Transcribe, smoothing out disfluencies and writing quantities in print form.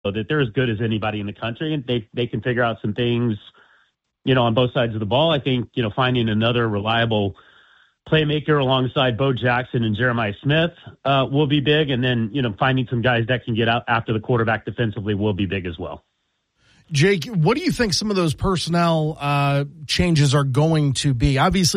that they're as good as anybody in the country, and they can figure out some things, on both sides of the ball. I think, finding another reliable playmaker alongside Bo Jackson and Jeremiah Smith will be big. And then, finding some guys that can get out after the quarterback defensively will be big as well. Jake, what do you think some of those personnel changes are going to be? Obviously,